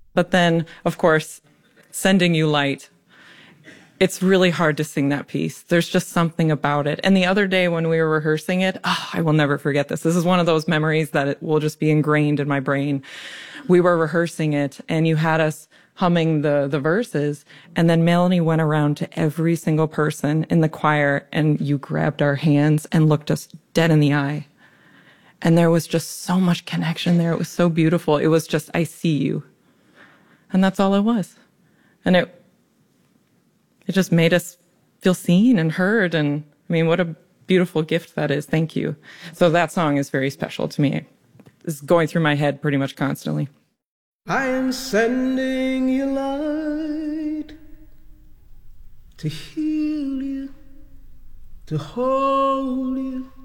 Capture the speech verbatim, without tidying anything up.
But then, of course, Sending You Light, it's really hard to sing that piece. There's just something about it. And the other day when we were rehearsing it, oh, I will never forget this. This is one of those memories that it will just be ingrained in my brain. We were rehearsing it and you had us humming the, the verses. And then Melanie went around to every single person in the choir and you grabbed our hands and looked us dead in the eye. And there was just so much connection there. It was so beautiful. It was just, I see you. And that's all it was. And it, it just made us feel seen and heard. And I mean, what a beautiful gift that is. Thank you. So that song is very special to me. It's going through my head pretty much constantly. I am sending you light to heal you, to hold you,